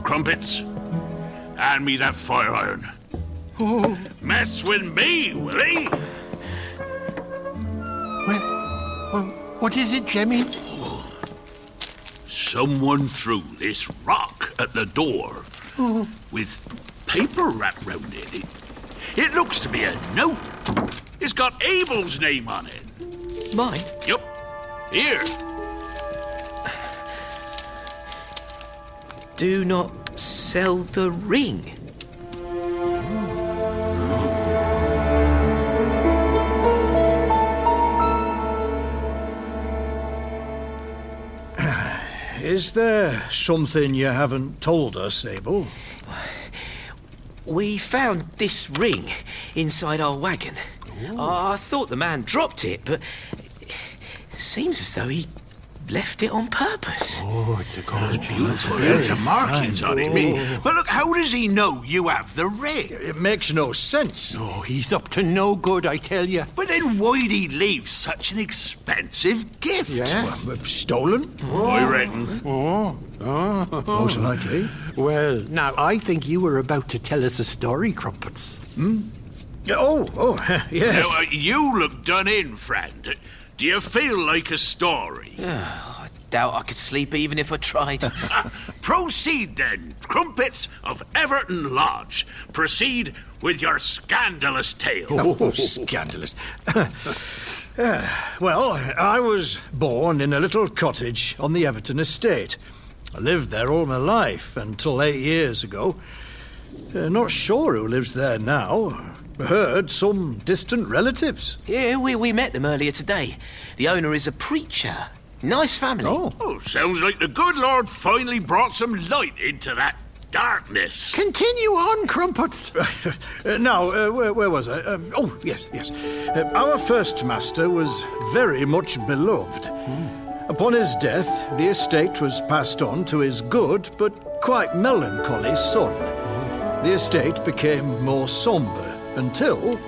Crumpets. Hand me that fire iron. Mess with me, will he? Well, what is it, Jemmy? Someone threw this rock at the door with paper wrapped round it. It looks to be a note. It's got Abel's name on it. Mine? Yup. Here. Do not sell the ring. Is there something you haven't told us, Abel? We found this ring inside our wagon. I thought the man dropped it, but it seems as though he left it on purpose. Oh, it's a gorgeous. Beautiful. There's markings on it. But look, how does he know you have the ring? It makes no sense. Oh, he's up to no good, I tell you. But then why'd he leave such an expensive gift? Yeah. Stolen? I reckon. Most likely. Well, now, I think you were about to tell us a story, Crumpets. Yes. Now, you look done in, friend. Do you feel like a story? I doubt I could sleep even if I tried. Proceed then, Crumpets of Everton Lodge. Proceed with your scandalous tale. Oh, scandalous. Well, I was born in a little cottage on the Everton estate. I lived there all my life until 8 years ago. Not sure who lives there now. Heard some distant relatives. Yeah, we met them earlier today. The owner is a preacher. Nice family. Oh, sounds like the good Lord finally brought some light into that darkness. Continue on, Crumpets. Now, where was I? Yes. Our first master was very much beloved. Upon his death, the estate was passed on to his good but quite melancholy son. The estate became more sombre until... Did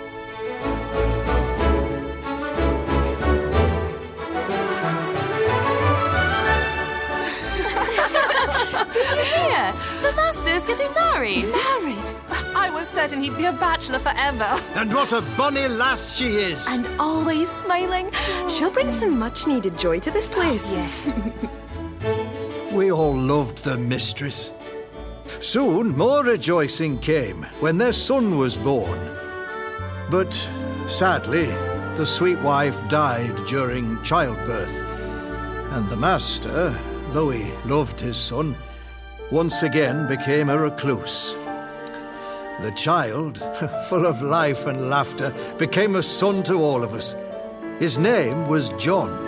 you hear? The master's getting married. Married? I was certain he'd be a bachelor forever. And what a bonny lass she is! And always smiling. She'll bring some much-needed joy to this place. Yes. We all loved the mistress. Soon more rejoicing came when their son was born. But sadly, the sweet wife died during childbirth, and the master, though he loved his son, once again became a recluse. The child, full of life and laughter, became a son to all of us. His name was John.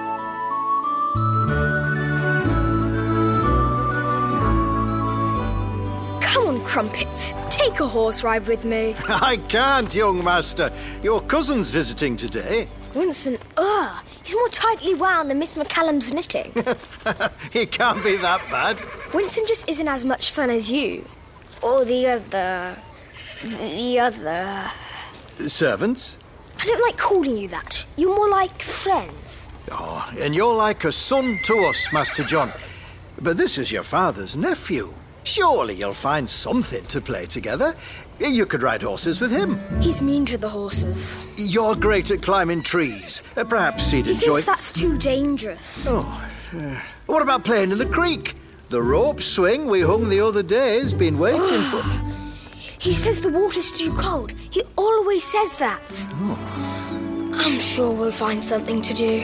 Crumpets, take a horse ride with me. I can't, young master. Your cousin's visiting today. Winston, he's more tightly wound than Miss McCallum's knitting. He can't be that bad. Winston just isn't as much fun as you. Or the other... Servants? I don't like calling you that. You're more like friends. Oh, and you're like a son to us, Master John. But this is your father's nephew. Surely you'll find something to play together. You could ride horses with him. He's mean to the horses. You're great at climbing trees. Perhaps he'd enjoy... He thinks that's too dangerous. What about playing in the creek? The rope swing we hung the other day has been waiting for... He says the water's too cold. He always says that. I'm sure we'll find something to do.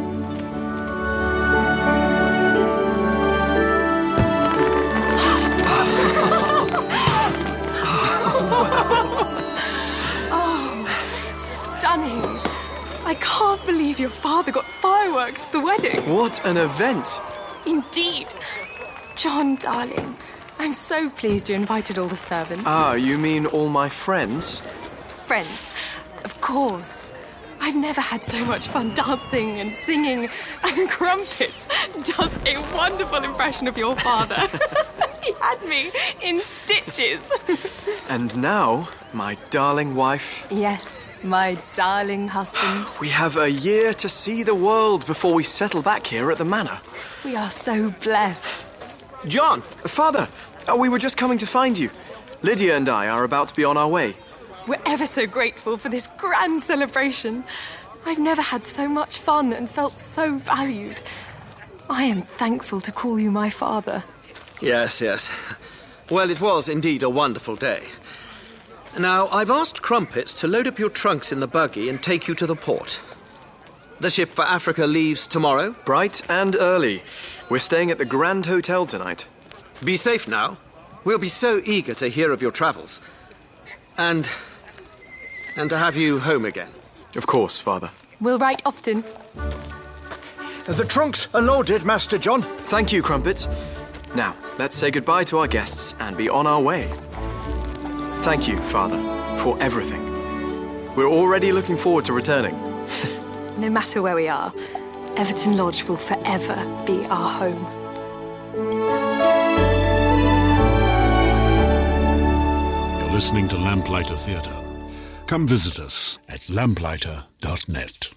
Stunning. I can't believe your father got fireworks for the wedding. What an event. Indeed. John, darling, I'm so pleased you invited all the servants. You mean all my friends? Friends, of course. I've never had so much fun dancing and singing, and Crumpets does a wonderful impression of your father. He had me in stitches. And now, my darling wife... Yes, my darling husband. We have a year to see the world before we settle back here at the manor. We are so blessed. John! Father, we were just coming to find you. Lydia and I are about to be on our way. We're ever so grateful for this grand celebration. I've never had so much fun and felt so valued. I am thankful to call you my father. Yes, yes. Well, it was indeed a wonderful day. Now, I've asked Crumpets to load up your trunks in the buggy and take you to the port. The ship for Africa leaves tomorrow. Bright and early. We're staying at the Grand Hotel tonight. Be safe now. We'll be so eager to hear of your travels. And to have you home again. Of course, Father. We'll write often. The trunks are loaded, Master John. Thank you, Crumpets. Now, let's say goodbye to our guests and be on our way. Thank you, Father, for everything. We're already looking forward to returning. No matter where we are, Everton Lodge will forever be our home. You're listening to Lamplighter Theatre. Come visit us at lamplighter.net.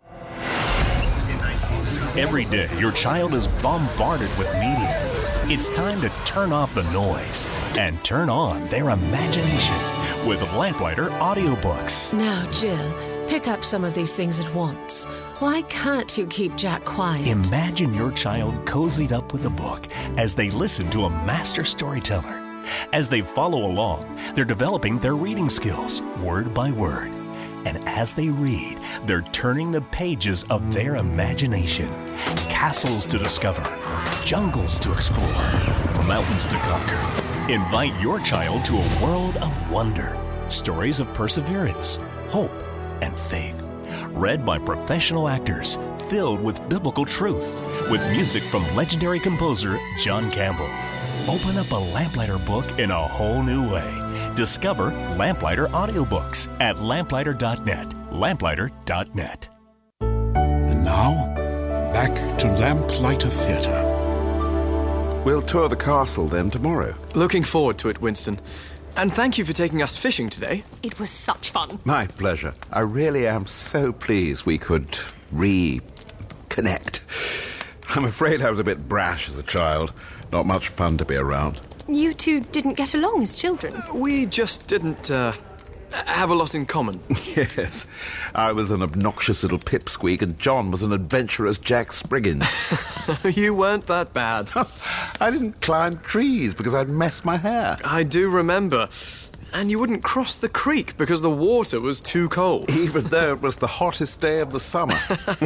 Every day, your child is bombarded with media. It's time to turn off the noise and turn on their imagination with Lamplighter audiobooks. Now, Jill, pick up some of these things at once. Why can't you keep Jack quiet? Imagine your child cozied up with a book as they listen to a master storyteller. As they follow along, they're developing their reading skills, word by word. And as they read, they're turning the pages of their imagination. Castles to discover, jungles to explore, mountains to conquer. Invite your child to a world of wonder. Stories of perseverance, hope, and faith. Read by professional actors, filled with biblical truth, with music from legendary composer John Campbell. Open up a Lamplighter book in a whole new way. Discover Lamplighter audiobooks at lamplighter.net. Lamplighter.net. And now, back to Lamplighter Theatre. We'll tour the castle then tomorrow. Looking forward to it, Winston. And thank you for taking us fishing today. It was such fun. My pleasure. I really am so pleased we could reconnect. I'm afraid I was a bit brash as a child. Not much fun to be around. You two didn't get along as children. We just didn't have a lot in common. Yes. I was an obnoxious little pipsqueak and John was an adventurous Jack Spriggins. You weren't that bad. I didn't climb trees because I'd messed my hair. I do remember. And you wouldn't cross the creek because the water was too cold. Even though it was the hottest day of the summer.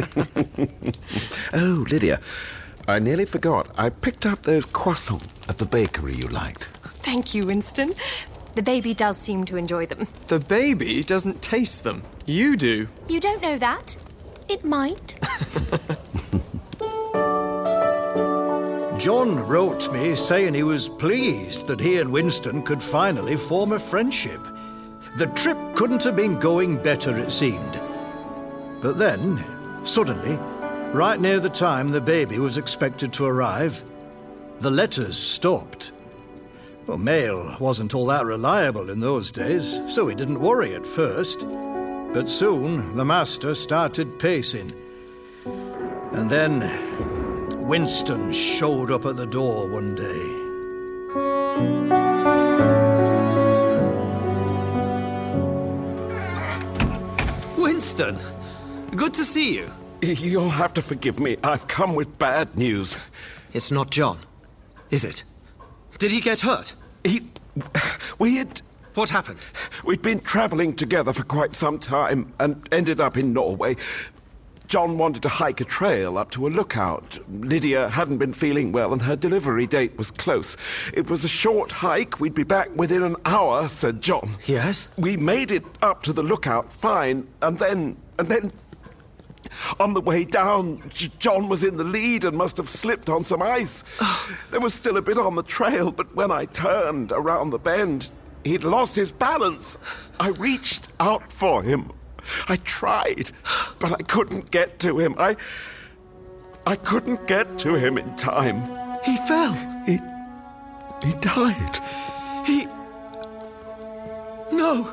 Oh, Lydia, I nearly forgot. I picked up those croissants at the bakery you liked. Thank you, Winston. The baby does seem to enjoy them. The baby doesn't taste them. You do. You don't know that. It might. John wrote me saying he was pleased that he and Winston could finally form a friendship. The trip couldn't have been going better, it seemed. But then, suddenly, right near the time the baby was expected to arrive, the letters stopped. Well, mail wasn't all that reliable in those days, so he didn't worry at first. But soon the master started pacing. And then Winston showed up at the door one day. Winston, good to see you. You'll have to forgive me. I've come with bad news. It's not John, is it? Did he get hurt? What happened? We'd been travelling together for quite some time and ended up in Norway. John wanted to hike a trail up to a lookout. Lydia hadn't been feeling well and her delivery date was close. It was a short hike. We'd be back within an hour, said John. Yes? We made it up to the lookout fine, and then on the way down, John was in the lead and must have slipped on some ice. There was still a bit on the trail, but when I turned around the bend, he'd lost his balance. I reached out for him. I tried, but I couldn't get to him. I couldn't get to him in time. He fell. He died. No!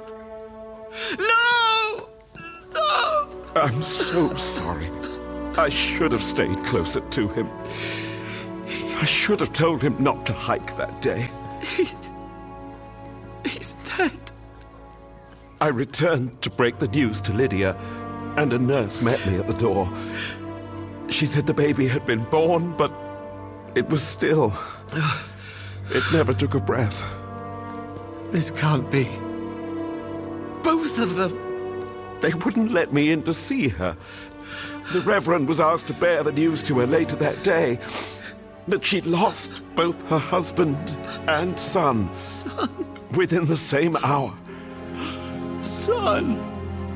No! No! I'm so sorry. I should have stayed closer to him. I should have told him not to hike that day. He's dead. I returned to break the news to Lydia, and a nurse met me at the door. She said the baby had been born, but it was still. It never took a breath. This can't be. Both of them. They wouldn't let me in to see her. The Reverend was asked to bear the news to her later that day that she'd lost both her husband and son. Within the same hour. Son.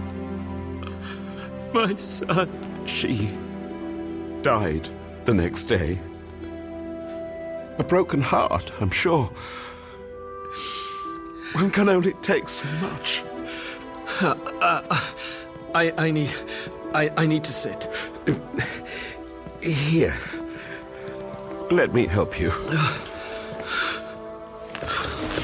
My son. She died the next day. A broken heart, I'm sure. One can only take so much. I need to sit. Here. Let me help you.